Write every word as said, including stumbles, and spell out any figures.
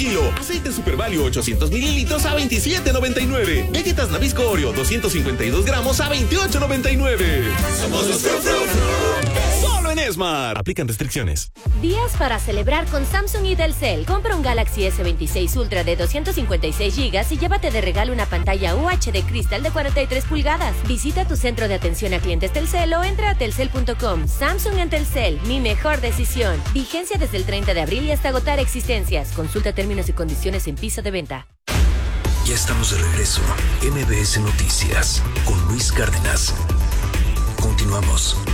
kilo. Aceite Super Value ochocientos mililitros a veintisiete noventa y nueve. Galletas Nabisco Oreo doscientos cincuenta y dos gramos a veintiocho noventa y nueve. Somos los Frufru. Solo en Esmar. Aplican restricciones. Días para celebrar con Samsung y Telcel. Compra un Galaxy S veintiséis Ultra de doscientos cincuenta y seis gigas y llévate de regalo una pantalla U H D Crystal de cuarenta y tres pulgadas. Visita tu centro de atención a clientes Telcel o entra a telcel punto com. Samsung en Telcel, mi mejor decisión. Vigencia desde el treinta de abril y hasta agotar existencias. Consulta términos y condiciones en piso de venta. Ya estamos de regreso. M B S Noticias con Luis Cárdenas. Continuamos.